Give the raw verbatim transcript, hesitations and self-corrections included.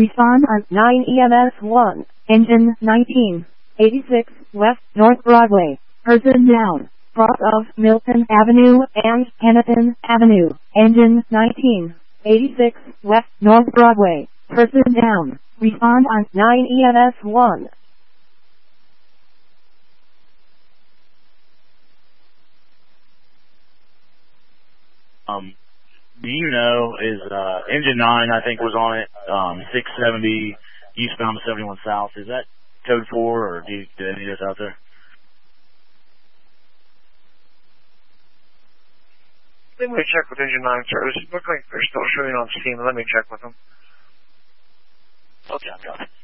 Respond on nine E M S one. Engine nineteen eighty-six West North Broadway. Person down. Cross of Milton Avenue and Hennepin Avenue. Engine nineteen eighty-six West North Broadway. Person down. Respond on nine E M S one. Um, do you know, is, uh, engine nine, I think, was on it, um, six seventy eastbound to seventy-one south. Is that code four, or do you, do any of this out there? Let me check with engine nine service. Look like they're still showing on Steam. Let me check with them. Okay, I've got it.